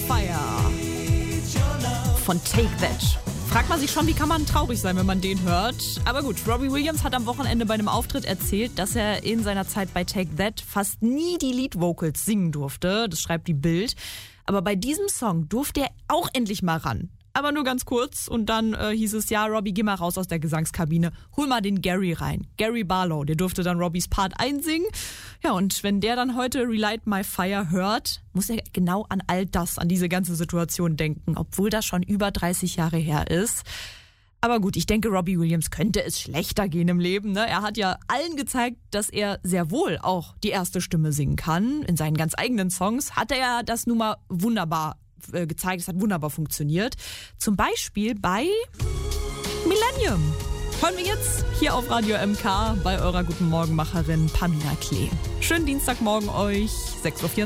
Fire von Take That. Fragt man sich schon, wie kann man traurig sein, wenn man den hört. Aber gut, Robbie Williams hat am Wochenende bei einem Auftritt erzählt, dass er in seiner Zeit bei Take That fast nie die Lead-Vocals singen durfte. Das schreibt die Bild. Aber bei diesem Song durfte er auch endlich mal ran. Aber nur ganz kurz. Und dann hieß es, ja, Robbie, geh mal raus aus der Gesangskabine. Hol mal den Gary rein. Gary Barlow, der durfte dann Robbies Part einsingen. Ja, und wenn der dann heute Relight My Fire hört, muss er genau an all das, an diese ganze Situation denken. Obwohl das schon über 30 Jahre her ist. Aber gut, ich denke, Robbie Williams könnte es schlechter gehen im Leben. Ne? Er hat ja allen gezeigt, dass er sehr wohl auch die erste Stimme singen kann. In seinen ganz eigenen Songs hat er das nun mal wunderbar gezeigt. Es hat wunderbar funktioniert. Zum Beispiel bei Millennium. Hören wir jetzt hier auf Radio MK bei eurer Guten Morgenmacherin Pamela Klee. Schönen Dienstagmorgen euch, 6:24 Uhr.